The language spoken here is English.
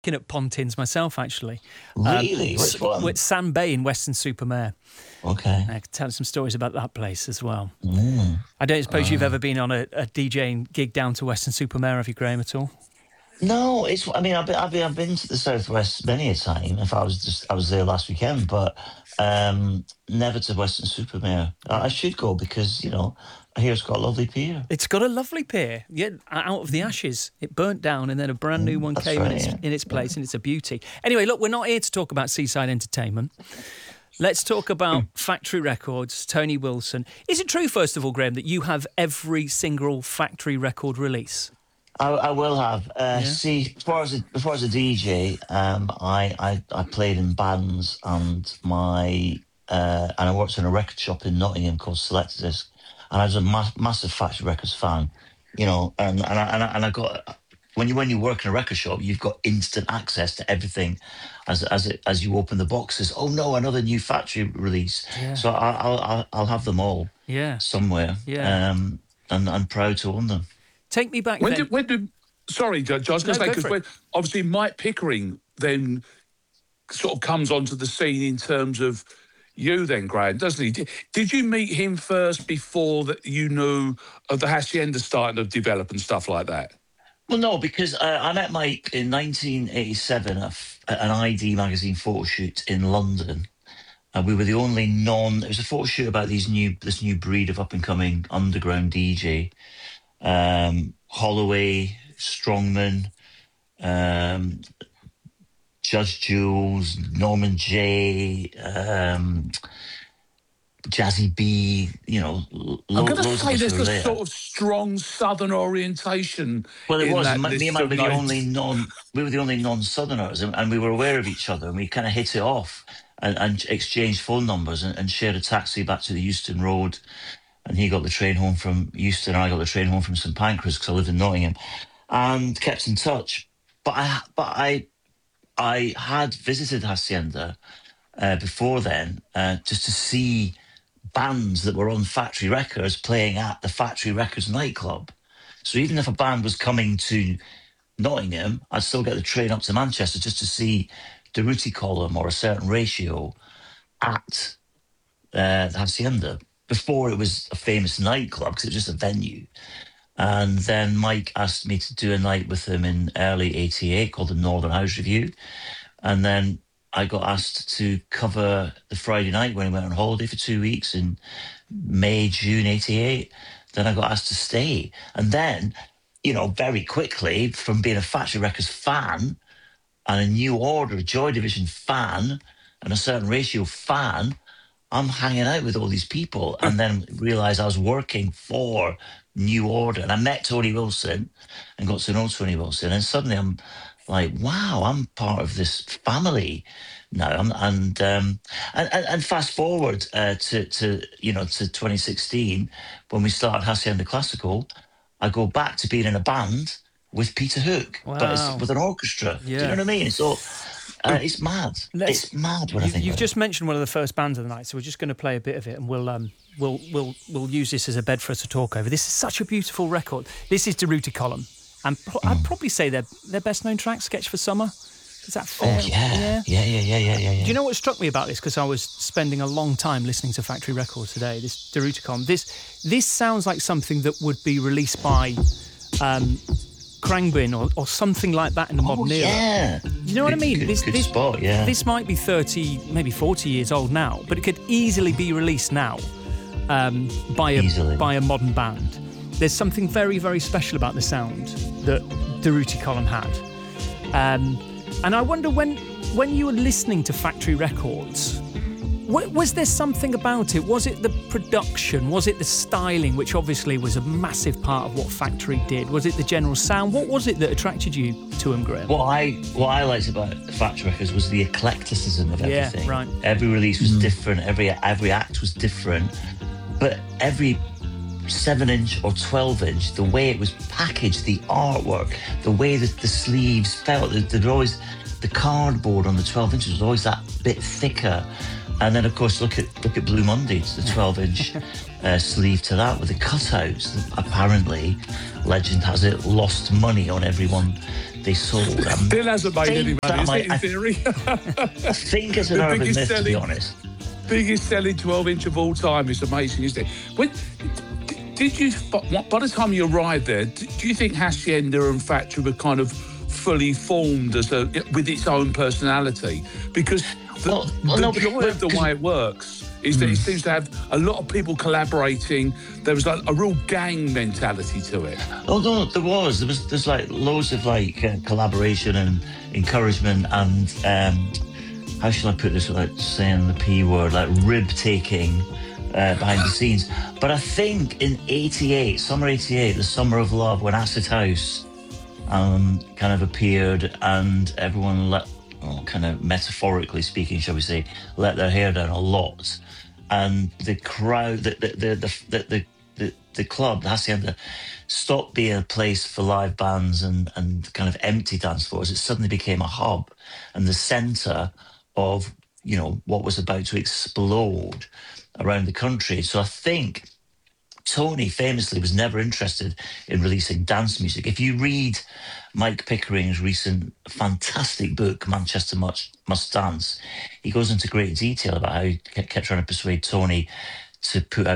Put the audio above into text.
looking at Pontins myself, actually. Really? Which one? With Sam Bay in Weston-super-Mare. Okay. I could tell some stories about that place as well. Mm. I don't suppose you've ever been on a DJing gig down to Weston-super-Mare, have you, Graham, at all? No, I've been to the Southwest many a time. If I was there last weekend, but never to Weston-super-Mare. I should go because I hear it's got a lovely pier. It's got a lovely pier. Yeah, out of the ashes, it burnt down, and then a brand new one came in its place, and it's a beauty. Anyway, look, we're not here to talk about Seaside Entertainment. Let's talk about Factory Records, Tony Wilson. Is it true, first of all, Graham, that you have every single Factory Record release? I will have. See, before I was a DJ, I played in bands, and I worked in a record shop in Nottingham called Selectadisc, and I was a massive Factory Records fan, and I got. When you work in a record shop, you've got instant access to everything, as you open the boxes. Oh no, another new Factory release! Yeah. So I'll have them all. Yeah. Somewhere. Yeah. And I'm proud to own them. Take me back. Sorry, Judge, I was going to say, because obviously Mike Pickering then sort of comes onto the scene in terms of you then, Graham, doesn't he? Did you meet him first before that you knew of the Hacienda starting to develop and stuff like that? Well, no, because I met Mike in 1987 at an ID magazine photo shoot in London. And we were the only it was a photo shoot about this new breed of up-and-coming underground DJ. Holloway, Strongman, Judge Jules, Norman J, Jazzy B, I'm going to say there's a sort of strong southern orientation. Well, it was. Me and Mike were the only non-southerners, and we were aware of each other, and we kind of hit it off and exchanged phone numbers and shared a taxi back to the Euston Road. And he got the train home from Euston, and I got the train home from St Pancras because I lived in Nottingham, and kept in touch. But I had visited Hacienda before then just to see bands that were on Factory Records playing at the Factory Records nightclub. So even if a band was coming to Nottingham, I'd still get the train up to Manchester just to see Durruti Column or A Certain Ratio at the Hacienda, before it was a famous nightclub, because it was just a venue. And then Mike asked me to do a night with him in early 88 called the Northern House Review. And then I got asked to cover the Friday night when he went on holiday for 2 weeks in May, June 88. Then I got asked to stay. And then, very quickly, from being a Factory Records fan and a New Order, Joy Division fan, and A Certain Ratio fan, I'm hanging out with all these people, and then realised I was working for New Order. And I met Tony Wilson and got to know Tony Wilson. And suddenly I'm like, wow, I'm part of this family now. And fast forward to 2016, when we started Hacienda Classical, I go back to being in a band with Peter Hook, but it's with an orchestra. Yeah. Do you know what I mean? So it's mad. It's mad when I think. You've just mentioned one of the first bands of the night, so we're just going to play a bit of it, and we'll use this as a bed for us to talk over. This is such a beautiful record. This is Durruti Column, and I'd probably say their best known track, Sketch for Summer. Is that fair? Oh yeah. Do you know what struck me about this? Because I was spending a long time listening to Factory Records today. This Durruti Column. This sounds like something that would be released by Khruangbin or something like that in the modern era. Yeah. You know what I mean? Good spot, yeah. This might be 30, maybe 40 years old now, but it could easily be released now by a modern band. There's something very, very special about the sound that Durruti Column had. And I wonder when you were listening to Factory Records, was there something about it? Was it the production? Was it the styling, which obviously was a massive part of what Factory did? Was it the general sound? What was it that attracted you to him, Graham? What I liked about Factory Records was the eclecticism of everything. Yeah, right. Every release was different. Every act was different. But every 7-inch or 12-inch, the way it was packaged, the artwork, the way that the sleeves felt, there always the cardboard on the 12 inches was always that bit thicker. And then, of course, look at Blue Mondays, the 12-inch sleeve to that with the cutouts. Apparently, legend has it, lost money on everyone they sold. Still hasn't made any money, is it, in theory? I think it's an urban myth, to be honest. Biggest selling 12-inch of all time. It's amazing, isn't it? Did you, by the time you arrived there, do you think Hacienda and Factory were kind of fully formed with its own personality? Because the joy of the way it works is that it seems to have a lot of people collaborating. There was like a real gang mentality to it. Oh no, there's like loads of like collaboration and encouragement and how shall I put this without saying the P word, like rib taking behind the scenes. But I think in '88, summer '88, the summer of love, when Acid House kind of appeared and everyone kind of metaphorically speaking, shall we say, let their hair down a lot, and the crowd, the club, the Hacienda, stopped being a place for live bands and kind of empty dance floors. It suddenly became a hub and the centre of what was about to explode around the country. So I think Tony famously was never interested in releasing dance music. If you read Mike Pickering's recent fantastic book, Manchester Must Dance, he goes into great detail about how he kept trying to persuade Tony to put out